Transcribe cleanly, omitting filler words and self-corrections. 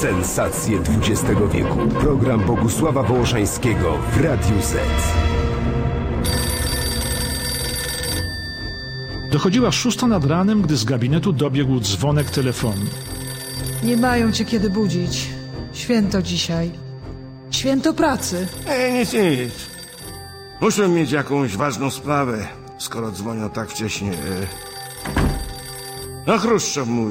Sensacje XX wieku. Program Bogusława Wołoszańskiego w Radiu Z. Dochodziła 6 nad ranem, gdy z gabinetu dobiegł dzwonek telefonu. Nie mają cię kiedy budzić. Święto dzisiaj. Święto pracy. Nic. Muszę mieć jakąś ważną sprawę, skoro dzwonią tak wcześnie. No, Chruszczow mówi.